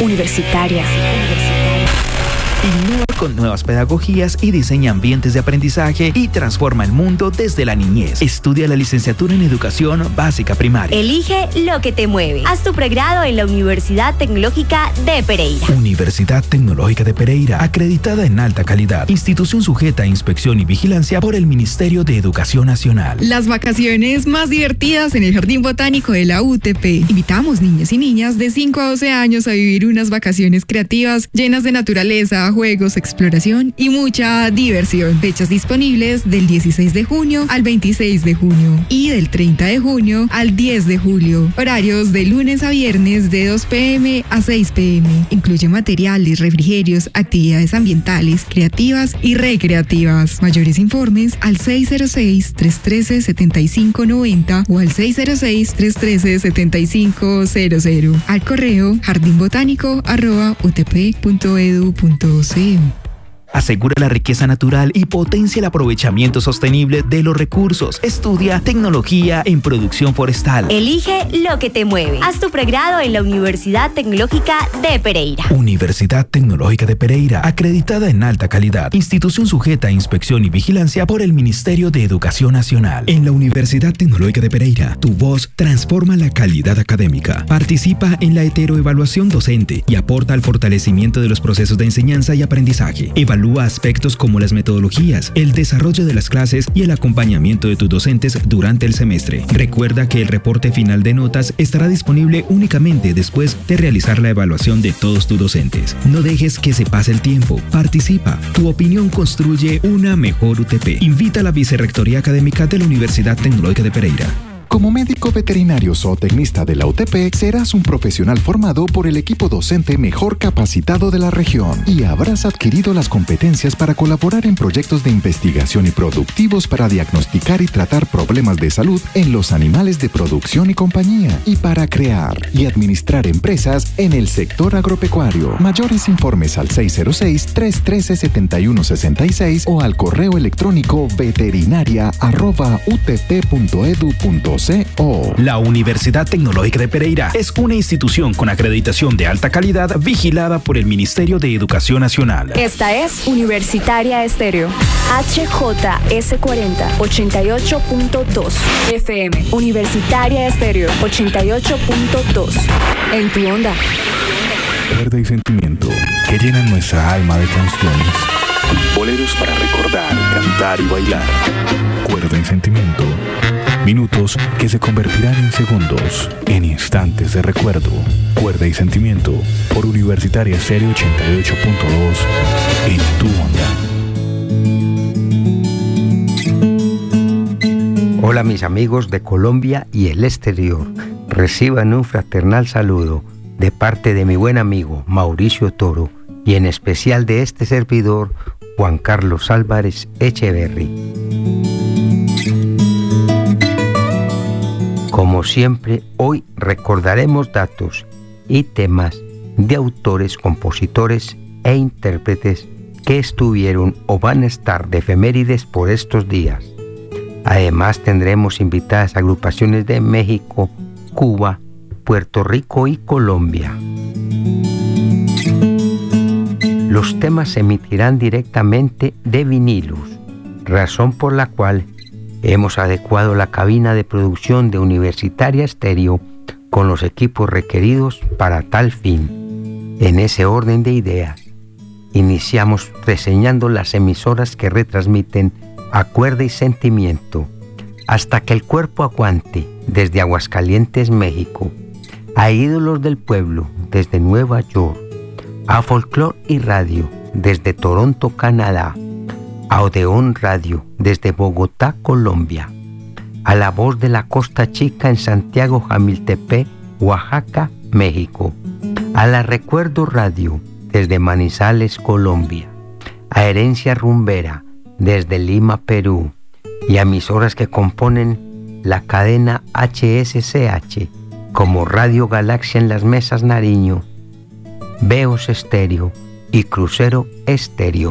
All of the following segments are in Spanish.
Universitaria. Innova con nuevas pedagogías y diseña ambientes de aprendizaje y transforma el mundo desde la niñez. Estudia la licenciatura en Educación Básica Primaria. Elige lo que te mueve. Haz tu pregrado en la Universidad Tecnológica de Pereira. Universidad Tecnológica de Pereira, acreditada en alta calidad. Institución sujeta a inspección y vigilancia por el Ministerio de Educación Nacional. Las vacaciones más divertidas en el Jardín Botánico de la UTP. Invitamos niños y niñas de 5 a 12 años a vivir unas vacaciones creativas llenas de naturaleza, juegos, exploración y mucha diversión. Fechas disponibles del 16 de junio al 26 de junio y del 30 de junio al 10 de julio. Horarios de lunes a viernes de 2 p.m. a 6 p.m. Incluye materiales, refrigerios, actividades ambientales, creativas y recreativas. Mayores informes al 606-313-7590 o al 606-313-7500. Al correo jardinbotánico@utp.edu.co. Asegura la riqueza natural y potencia el aprovechamiento sostenible de los recursos. Estudia tecnología en producción forestal. Elige lo que te mueve. Haz tu pregrado en la Universidad Tecnológica de Pereira. Universidad Tecnológica de Pereira, acreditada en alta calidad. Institución sujeta a inspección y vigilancia por el Ministerio de Educación Nacional. En la Universidad Tecnológica de Pereira, tu voz transforma la calidad académica. Participa en la heteroevaluación docente y aporta al fortalecimiento de los procesos de enseñanza y aprendizaje. Evalúa aspectos como las metodologías, el desarrollo de las clases y el acompañamiento de tus docentes durante el semestre. Recuerda que el reporte final de notas estará disponible únicamente después de realizar la evaluación de todos tus docentes. No dejes que se pase el tiempo. Participa. Tu opinión construye una mejor UTP. Invita a la Vicerrectoría Académica de la Universidad Tecnológica de Pereira. Como médico veterinario zootecnista de la UTP, serás un profesional formado por el equipo docente mejor capacitado de la región y habrás adquirido las competencias para colaborar en proyectos de investigación y productivos para diagnosticar y tratar problemas de salud en los animales de producción y compañía y para crear y administrar empresas en el sector agropecuario. Mayores informes al 606-313-7166 o al correo electrónico veterinaria@utp.edu.co. La Universidad Tecnológica de Pereira es una institución con acreditación de alta calidad vigilada por el Ministerio de Educación Nacional. Esta es Universitaria Estéreo. HJS40 88.2 FM. Universitaria Estéreo 88.2. En tu onda. Cuerda y sentimiento que llenan nuestra alma de canciones. Boleros para recordar, cantar y bailar. Cuerda y sentimiento. Minutos que se convertirán en segundos, en instantes de recuerdo. Cuerda y sentimiento por Universitaria Estéreo 88.2 en tu onda. Hola mis amigos de Colombia y el exterior. Reciban un fraternal saludo de parte de mi buen amigo Mauricio Toro y en especial de este servidor Juan Carlos Álvarez Echeverry. Como siempre, hoy recordaremos datos y temas de autores, compositores e intérpretes que estuvieron o van a estar de efemérides por estos días. Además, tendremos invitadas agrupaciones de México, Cuba, Puerto Rico y Colombia. Los temas se emitirán directamente de vinilos, razón por la cual hemos adecuado la cabina de producción de Universitaria Estéreo con los equipos requeridos para tal fin. En ese orden de ideas, iniciamos reseñando las emisoras que retransmiten a Cuerda y Sentimiento, Hasta que el cuerpo aguante, desde Aguascalientes, México, a Ídolos del Pueblo, desde Nueva York, a Folklore y Radio, desde Toronto, Canadá, a Odeón Radio, desde Bogotá, Colombia, a La Voz de la Costa Chica en Santiago, Jamiltepec, Oaxaca, México, a La Recuerdo Radio, desde Manizales, Colombia, a Herencia Rumbera, desde Lima, Perú, y a emisoras que componen la cadena HSCH, como Radio Galaxia en Las Mesas, Nariño, Veos Estéreo y Crucero Estéreo.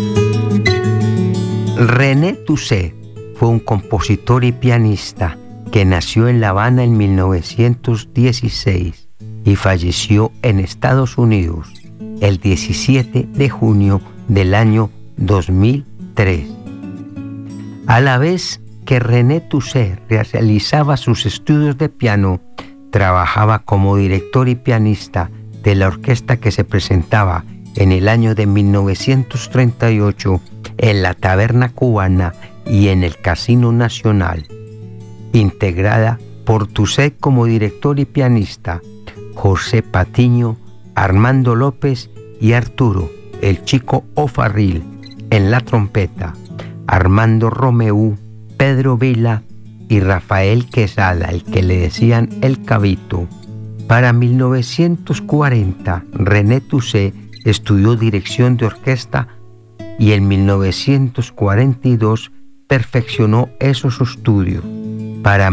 René Toussaint fue un compositor y pianista que nació en La Habana en 1916 y falleció en Estados Unidos el 17 de junio del año 2003. A la vez que René Toussaint realizaba sus estudios de piano, trabajaba como director y pianista de la orquesta que se presentaba en el año de 1938 en la Taberna Cubana y en el Casino Nacional, integrada por Toussaint como director y pianista, José Patiño, Armando López y Arturo, el Chico O'Farrill, en la trompeta, Armando Romeu, Pedro Vila y Rafael Quesada, el que le decían el Cabito. Para 1940, René Toussaint estudió dirección de orquesta y en 1942 perfeccionó esos estudios. Para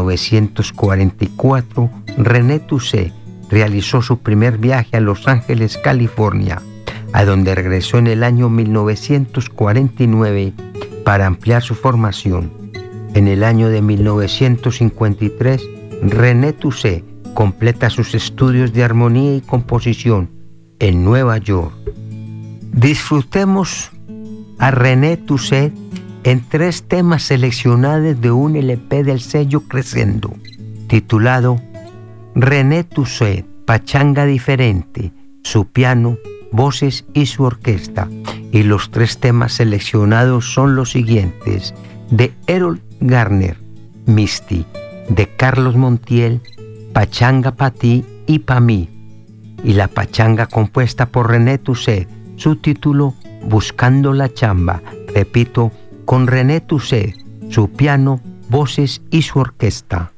1944, René Toussaint realizó su primer viaje a Los Ángeles, California, a donde regresó en el año 1949 para ampliar su formación. En el año de 1953, René Toussaint completa sus estudios de armonía y composición en Nueva York. Disfrutemos a René Toussaint en 3 temas seleccionados de un LP del sello Crescendo, titulado René Toussaint, Pachanga Diferente, su piano, voces y su orquesta. Y los 3 temas seleccionados son los siguientes: de Errol Garner, Misty; de Carlos Montiel, Pachanga pa' ti y pa' mí; y la pachanga compuesta por René Toussaint, su título Buscando la Chamba. Repito, con René Toussaint, su piano, voces y su orquesta.